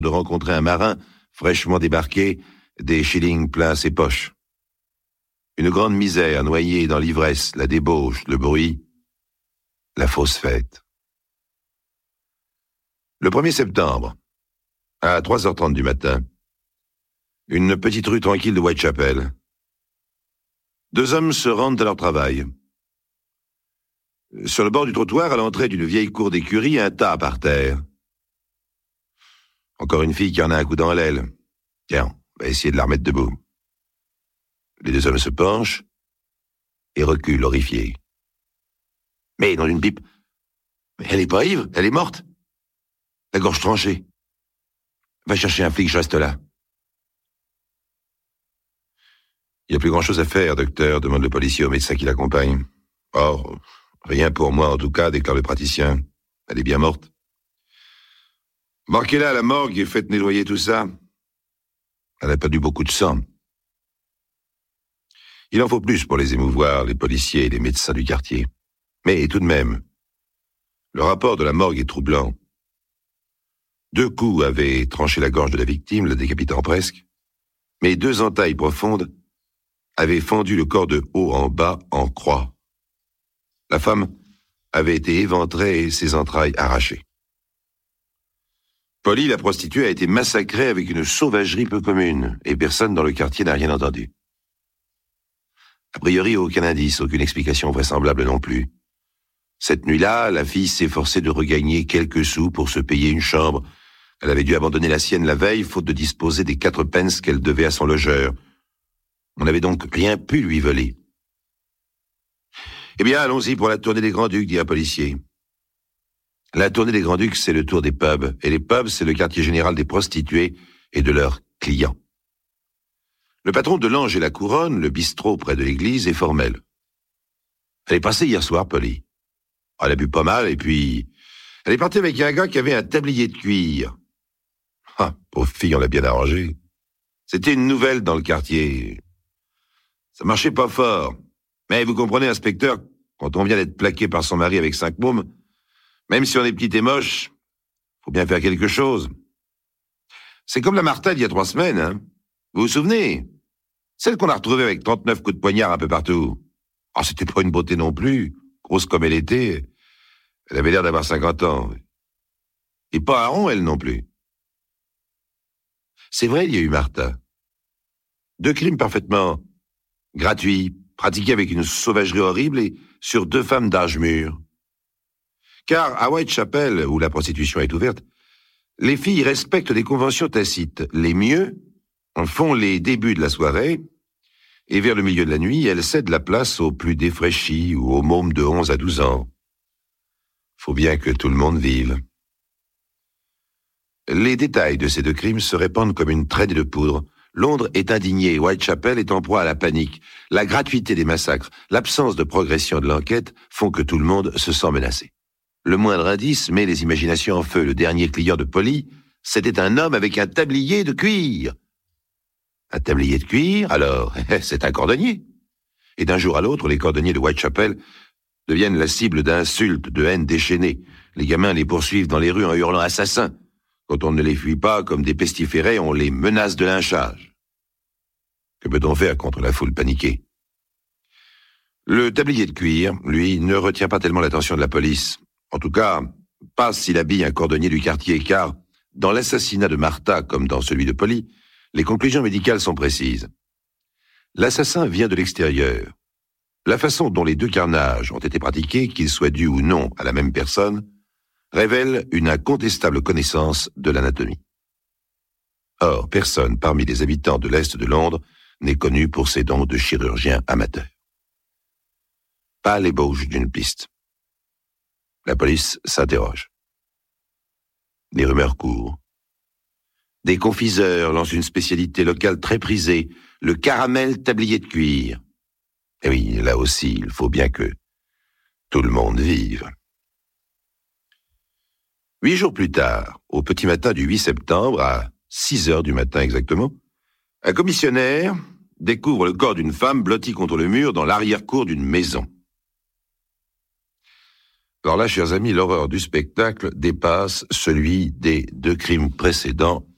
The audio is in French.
de rencontrer un marin fraîchement débarqué, des shillings plein ses poches. Une grande misère noyée dans l'ivresse, la débauche, le bruit, la fausse fête. Le 1er septembre, à 3h30 du matin, une petite rue tranquille de Whitechapel. 2 hommes se rendent à leur travail. Sur le bord du trottoir, à l'entrée d'une vieille cour d'écurie, un tas par terre. Encore une fille qui en a un coup dans l'aile. Tiens, on va essayer de la remettre debout. Les 2 hommes se penchent et reculent, horrifiés. Mais dans une pipe, elle est pas ivre, elle est morte. La gorge tranchée. Va chercher un flic, je reste là. Il n'y a plus grand-chose à faire, docteur, demande le policier au médecin qui l'accompagne. Oh, rien pour moi en tout cas, déclare le praticien. Elle est bien morte. Marquez-la à la morgue et faites nettoyer tout ça. Elle a perdu beaucoup de sang. Il en faut plus pour les émouvoir, les policiers et les médecins du quartier. Mais tout de même, le rapport de la morgue est troublant. 2 coups avaient tranché la gorge de la victime, la décapitant presque, mais 2 entailles profondes avaient fendu le corps de haut en bas en croix. La femme avait été éventrée et ses entrailles arrachées. Polly, la prostituée, a été massacrée avec une sauvagerie peu commune, et personne dans le quartier n'a rien entendu. A priori, aucun indice, aucune explication vraisemblable non plus. Cette nuit-là, la fille s'efforçait de regagner quelques sous pour se payer une chambre. Elle avait dû abandonner la sienne la veille, faute de disposer des 4 pence qu'elle devait à son logeur. On n'avait donc rien pu lui voler. Eh bien, allons-y pour la tournée des Grands-Ducs, dit un policier. La tournée des Grands-Ducs, c'est le tour des pubs, et les pubs, c'est le quartier général des prostituées et de leurs clients. Le patron de l'Ange et la Couronne, le bistrot près de l'église, est formel. Elle est passée hier soir, Polly. Elle a bu pas mal, et puis elle est partie avec un gars qui avait un tablier de cuir. Ah, pauvre fille, on l'a bien arrangé. C'était une nouvelle dans le quartier. Ça marchait pas fort. Mais vous comprenez, inspecteur, quand on vient d'être plaqué par son mari avec 5 mômes, même si on est petit et moche, faut bien faire quelque chose. C'est comme la Martha d'il y a 3 semaines, hein. Vous vous souvenez? Celle qu'on a retrouvée avec 39 coups de poignard un peu partout. Ah, c'était pas une beauté non plus. Grosse comme elle était, elle avait l'air d'avoir 50 ans. Et pas un rond, elle non plus. C'est vrai, il y a eu Martha. 2 crimes parfaitement gratuits, pratiqués avec une sauvagerie horrible et sur 2 femmes d'âge mûr. Car à Whitechapel, où la prostitution est ouverte, les filles respectent des conventions tacites. Les mieux font les débuts de la soirée, et vers le milieu de la nuit, elles cèdent la place aux plus défraîchis ou aux mômes de 11 à 12 ans. Faut bien que tout le monde vive. Les détails de ces 2 crimes se répandent comme une traînée de poudre. Londres est indignée, Whitechapel est en proie à la panique. La gratuité des massacres, l'absence de progression de l'enquête font que tout le monde se sent menacé. Le moindre indice met les imaginations en feu. Le dernier client de Polly, c'était un homme avec un tablier de cuir. Un tablier de cuir, alors, c'est un cordonnier. Et d'un jour à l'autre, les cordonniers de Whitechapel deviennent la cible d'insultes, de haine déchaînées. Les gamins les poursuivent dans les rues en hurlant « assassins ». Quand on ne les fuit pas comme des pestiférés, on les menace de lynchage. Que peut-on faire contre la foule paniquée? Le tablier de cuir, lui, ne retient pas tellement l'attention de la police. En tout cas, pas s'il habille un cordonnier du quartier, car dans l'assassinat de Martha, comme dans celui de Polly, les conclusions médicales sont précises. L'assassin vient de l'extérieur. La façon dont les 2 carnages ont été pratiqués, qu'ils soient dus ou non à la même personne, révèle une incontestable connaissance de l'anatomie. Or, personne parmi les habitants de l'Est de Londres n'est connu pour ses dons de chirurgien amateur. Pas l'ébauche d'une piste. La police s'interroge. Des rumeurs courent. Des confiseurs lancent une spécialité locale très prisée, le caramel tablier de cuir. Et oui, là aussi, il faut bien que tout le monde vive. 8 jours plus tard, au petit matin du 8 septembre, à 6h du matin exactement, un commissionnaire découvre le corps d'une femme blottie contre le mur dans l'arrière-cour d'une maison. Alors là, chers amis, l'horreur du spectacle dépasse celui des 2 crimes précédents